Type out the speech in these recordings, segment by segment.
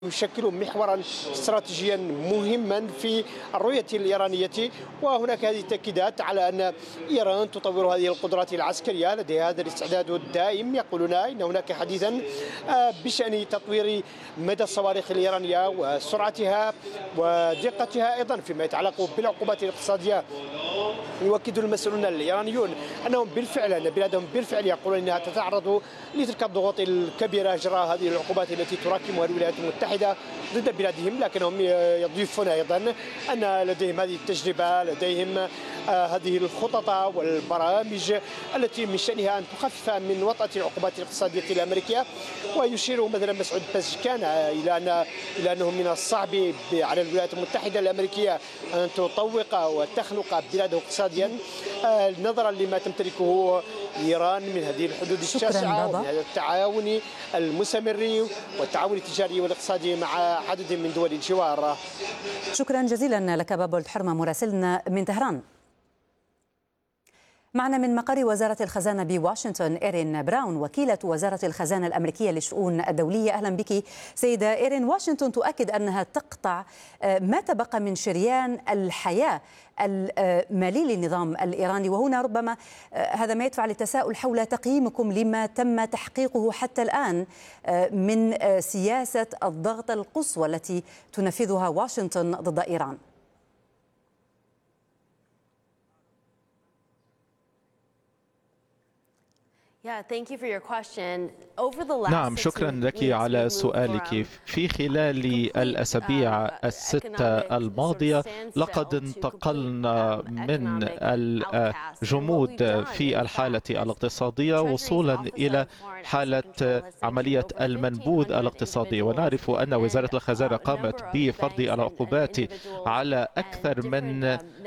يشكل محورا استراتيجيا مهما في الرؤية الإيرانية. وهناك هذه التأكيدات على أن إيران تطور هذه القدرات العسكرية، لديها هذا الاستعداد الدائم. يقولون إن هناك حديثا بشأن تطوير مدى الصواريخ الإيرانية وسرعتها ودقتها، أيضا فيما يتعلق بالعقوبات الاقتصادية. يؤكد المسؤولون الإيرانيون أن بلادهم بالفعل يقولون أنها تتعرض لتلك الضغوط الكبيرة جراء هذه العقوبات التي تراكمها الولايات المتحدة ضد بلادهم، لكنهم يضيفون أيضا أن لديهم هذه التجربة، لديهم هذه الخطط والبرامج التي من شأنها أن تخفف من وطأة العقوبات الاقتصادية الأمريكيه. ويشير مثلا مسعود بازشكان إلى أنه من الصعب على الولايات المتحدة الأمريكية أن تطوق وتخنق بلاده اقتصاديا نظرا لما تمتلكه إيران من هذه الحدود الشاسعة ومن هذا التعاون المستمر والتعاون التجاري والاقتصادي مع عدد من دول الجوار. شكرا جزيلا لك بابولد حرمة مراسلنا من طهران. معنا من مقر وزارة الخزانة بواشنطن إيرين براون وكيلة وزارة الخزانة الأمريكية للشؤون الدولية. أهلا بك سيدة إيرين. واشنطن تؤكد أنها تقطع ما تبقى من شريان الحياة المالي للنظام الإيراني، وهنا ربما هذا ما يدفع للتساؤل حول تقييمكم لما تم تحقيقه حتى الآن من سياسة الضغط القصوى التي تنفذها واشنطن ضد إيران. نعم، شكرا لك على سؤالك. في خلال الأسابيع الستة الماضية لقد انتقلنا من الجمود في الحالة الاقتصادية وصولا إلى حالة عملية المنبوذ الاقتصادي. ونعرف أن وزارة الخزانة قامت بفرض العقوبات على أكثر من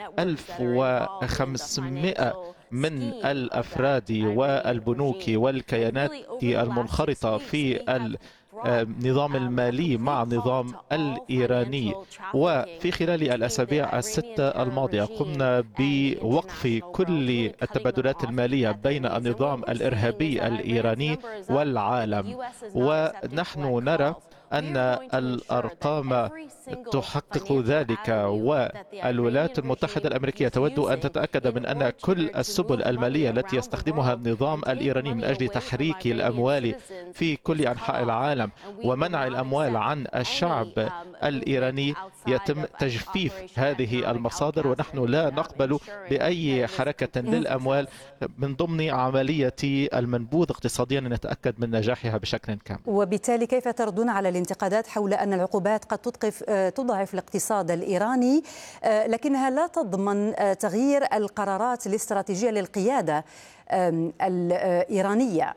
1500 من الأفراد والبنوك والكيانات المنخرطة في النظام المالي مع النظام الإيراني. وفي خلال الأسابيع الستة الماضية قمنا بوقف كل التبادلات المالية بين النظام الإرهابي الإيراني والعالم، ونحن نرى أن الأرقام تحقق ذلك. والولايات المتحدة الأمريكية تود أن تتأكد من أن كل السبل المالية التي يستخدمها النظام الإيراني من أجل تحريك الأموال في كل أنحاء العالم ومنع الأموال عن الشعب الإيراني يتم تجفيف هذه المصادر، ونحن لا نقبل بأي حركة للأموال من ضمن عملية المنبوذ اقتصاديا نتأكد من نجاحها بشكل كامل. وبالتالي كيف تردون على الانتقادات حول أن العقوبات قد تضعف الاقتصاد الإيراني لكنها لا تضمن تغيير القرارات الاستراتيجية للقيادة الإيرانية؟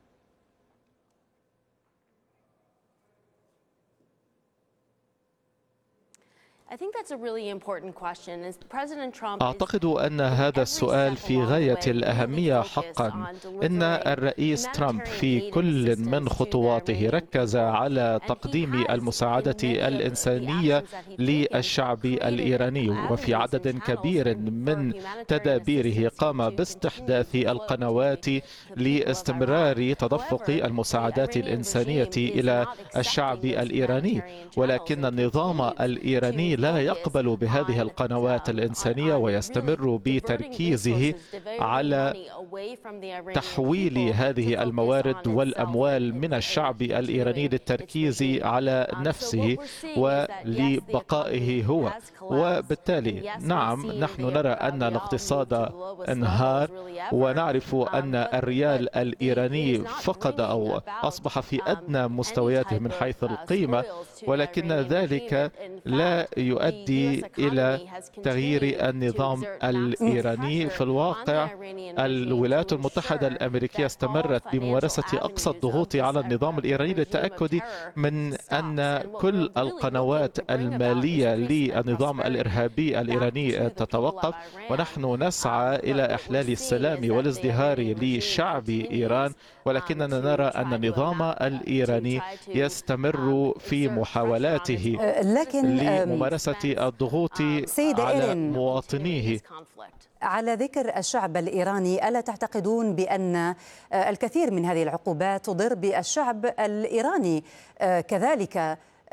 أعتقد أن هذا السؤال في غاية الأهمية حقا. إن الرئيس ترامب في كل من خطواته ركز على تقديم المساعدة الإنسانية للشعب الإيراني، وفي عدد كبير من تدابيره قام باستحداث القنوات لاستمرار تدفق المساعدات الإنسانية إلى الشعب الإيراني. ولكن النظام الإيراني لا يقبل بهذه القنوات الإنسانية ويستمر بتركيزه على تحويل هذه الموارد والأموال من الشعب الإيراني للتركيز على نفسه ولبقائه هو. وبالتالي نعم، نحن نرى أن الاقتصاد انهار، ونعرف أن الريال الإيراني فقد أو أصبح في أدنى مستوياته من حيث القيمة، ولكن ذلك لا يؤدي إلى تغيير النظام الإيراني. في الواقع الولايات المتحدة الأمريكية استمرت بممارسة أقصى الضغوط على النظام الإيراني للتأكد من أن كل القنوات المالية للنظام الإرهابي الإيراني تتوقف. ونحن نسعى إلى إحلال السلام والازدهار لشعب إيران، ولكننا نرى أن النظام الإيراني يستمر في محاولاته لممارسة الضغوط على مواطنيه. على ذكر الشعب الإيراني، ألا تعتقدون بأن الكثير من هذه العقوبات تضر بالشعب الإيراني كذلك